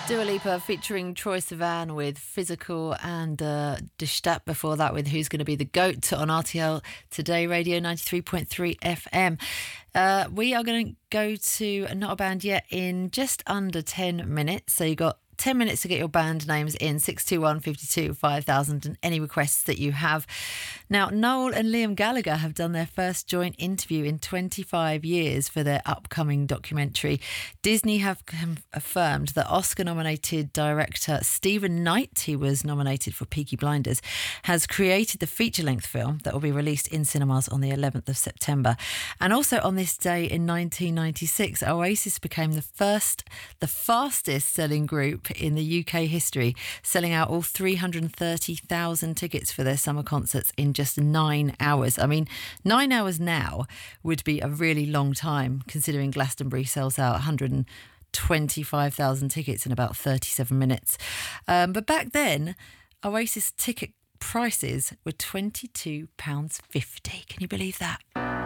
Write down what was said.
Dua Lipa featuring Troye Sivan with Physical and De Stadt before that with Who's Going to Be the GOAT on RTL Today Radio 93.3 FM. We are going to go to Not a Band Yet in just under 10 minutes. So you got 10 minutes to get your band names in, 621 52 5000, and any requests that you have. Now, Noel and Liam Gallagher have done their first joint interview in 25 years for their upcoming documentary. Disney have affirmed that Oscar-nominated director Stephen Knight, he was nominated for Peaky Blinders, has created the feature-length film that will be released in cinemas on the 11th of September. And also on this day in 1996, Oasis became the fastest-selling group in the UK history, selling out all 330,000 tickets for their summer concerts in just 9 hours. I mean, 9 hours now would be a really long time, considering Glastonbury sells out 125,000 tickets in about 37 minutes. But back then, Oasis ticket prices were £22.50. Can you believe that?